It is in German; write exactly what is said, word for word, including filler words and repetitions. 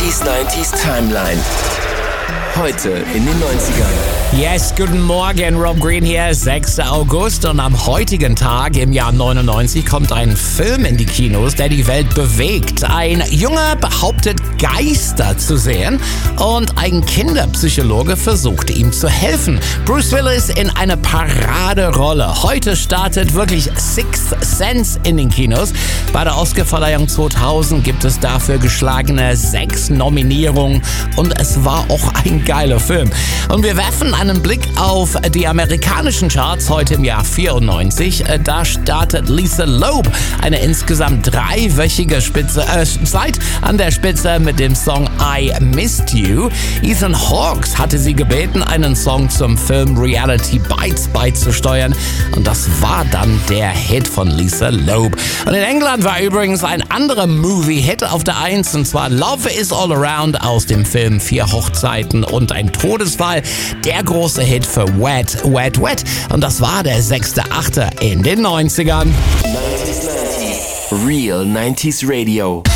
achtziger, neunziger Timeline. Heute in den neunzigern. Yes, guten Morgen, Rob Green hier, sechster August und am heutigen Tag im Jahr neunundneunzig kommt ein Film in die Kinos, der die Welt bewegt. Ein Junge behauptet, Geister zu sehen und ein Kinderpsychologe versucht, ihm zu helfen. Bruce Willis in einer Paraderolle. Heute startet wirklich Sixth Sense in den Kinos. Bei der Oscarverleihung zweitausend gibt es dafür geschlagene sechs Nominierungen und es war auch ein geiler Film. Und wir werfen einen Blick auf die amerikanischen Charts heute im Jahr vierundneunzig. Da startet Lisa Loeb eine insgesamt dreiwöchige Spitze, äh, Zeit an der Spitze mit dem Song I Missed You. Ethan Hawke hatte sie gebeten, einen Song zum Film Reality Bites beizusteuern. Und das war dann der Hit von Lisa Loeb. Und in England war übrigens ein anderer Movie-Hit auf der Eins, und zwar Love is All Around aus dem Film Vier Hochzeiten und ein Todesfall. Der große Hit für Wet, Wet, Wet. Und das war der sechster Achter in den neunzigern. neunzig neunzig Real neunziger Radio.